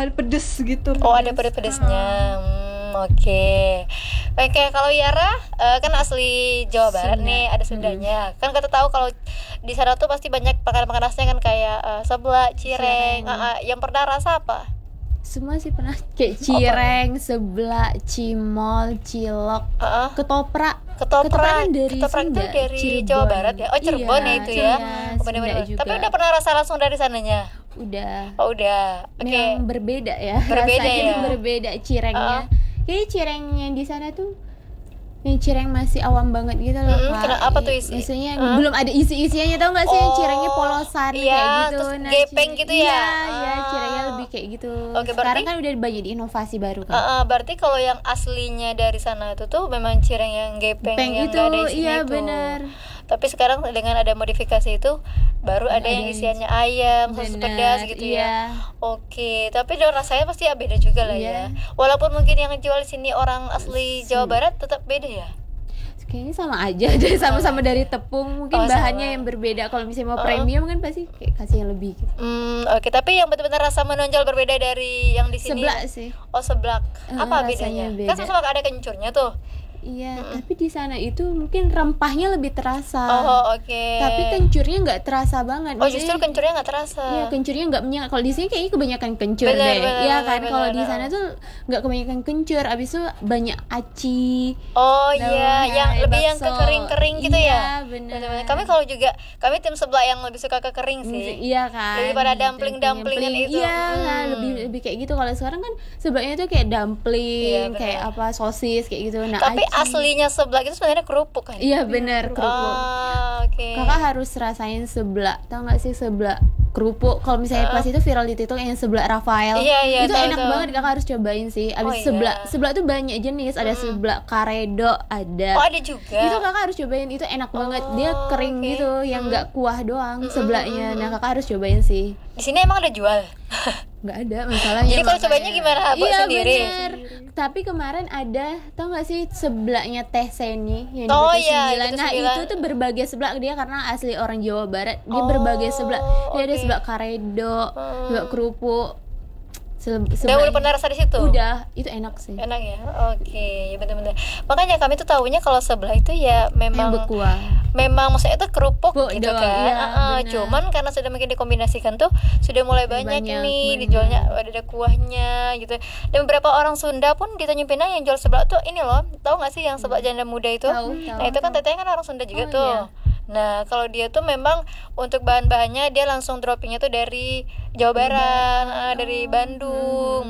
ada pedes gitu. Oh, ada pedes-pedesnya. Oke. Kayak kalau Yara kan asli Jawa Barat Sunda. nih, ada Sundanya. Kan kita tahu kalau di sana tuh pasti banyak makanan-makanan khasnya kan kayak seblak, cireng. Yang pernah rasa apa? Semua sih pernah, kayak cireng, seblak, cimol, cilok, ketoprak. Ketoprak Kan dari ketoprak itu Sunda, dari Cirebon. Jawa Barat ya. Oh, Cirebon Iya, ya itu ya. Sunda Benar-benar. juga. Tapi udah pernah rasa langsung dari sananya? Udah. Oh, udah. Oke. Memang berbeda ya. Berbeda rasanya ya. tuh berbeda cirengnya. Kayaknya cireng yang di sana tuh yang cireng masih awam banget gitu loh, Kak. Kenapa tuh isi? Biasanya belum ada isi-isiannya, tau gak sih? Yang cirengnya polosan iya, kayak gitu. terus gepeng gitu ya. Iya, cirengnya lebih kayak gitu. Oke, sekarang berarti kan udah banyak inovasi baru kan. berarti kalau yang aslinya dari sana itu tuh memang cireng yang gepeng yang itu, gak ada isinya iya itu. benar. Tapi sekarang dengan ada modifikasi itu baru ada yang isiannya ayam, saus pedas gitu ya. Oke, tapi rasanya pasti ya beda juga lah ya. Walaupun mungkin yang jual di sini orang asli Jawa Barat, tetap beda ya. Kayaknya sama aja deh, sama-sama dari tepung, mungkin bahannya yang berbeda. Kalau misalnya mau premium kan pasti kayak kasih yang lebih gitu. Oke, tapi yang benar-benar rasa menonjol berbeda dari yang di sini. Seblak sih. Oh, seblak. Apa bedanya? Beda. Kan seblak ada kencurnya tuh. Iya, tapi di sana itu mungkin rempahnya lebih terasa. Oh, oke. Tapi kencurnya nggak terasa banget. Oh, justru kencurnya nggak terasa. Iya, kencurnya nggak menyengat. Kalau di sini kayaknya kebanyakan kencur deh. Iya kan, kalau di sana tuh nggak kebanyakan kencur. Abis itu banyak aci. Oh iya, yang lebih yang kekering-kering gitu ya. Iya, benar. Kami tim sebelah yang lebih suka kekering sih. Iya kan. Daripada dumpling-dumplingan itu. Iya, lebih kayak gitu. Kalau sekarang kan sebelahnya tuh kayak dumpling, kayak apa sosis kayak gitu. Nah, tapi aslinya seblak itu sebenarnya kerupuk kan? Iya benar, kerupuk. Oke. Kakak harus rasain seblak. Tahu nggak sih seblak kerupuk? Kalau misalnya pas itu viral di TikTok yang seblak Rafael. Iya, itu enak banget, kakak harus cobain sih. Abis seblak tuh banyak jenis. Ada seblak karedo, ada. Oh, ada juga. Itu kakak harus cobain, itu enak banget. Dia kering gitu, yang nggak kuah doang seblaknya. Nah, kakak harus cobain sih. Di sini emang ada jual? Nggak ada masalahnya. Jadi kalau cobanya gimana? Buat sendiri? Bener. Tapi kemarin ada, tau nggak sih seblaknya Teh Seni yang di Oh Batu iya, Sembilan. Batu Nah Sembilan. itu tuh berbagai seblak dia karena asli orang Jawa Barat. Dia berbagai seblak. Dia ada seblak karedo, seblak kerupuk. Udah pernah rasa di situ? Udah, itu enak sih. Enak ya, oke, ya benar-benar. Makanya kami tuh tahunya kalau sebelah itu ya memang berkuah. Memang maksudnya itu kerupuk gitu doang, kan. iya, cuman karena sudah makin dikombinasikan tuh sudah mulai banyak nih dijualnya, ada kuahnya gitu. Dan beberapa orang Sunda pun di Tanjung Pinang yang jual seblak tuh ini loh, tahu nggak sih yang seblak janda muda itu? Nah itu kan tetenya kan orang Sunda juga tuh. Iya. Nah kalau dia tuh memang untuk bahan-bahannya dia langsung droppingnya tuh dari Jawa Barat, dari Bandung.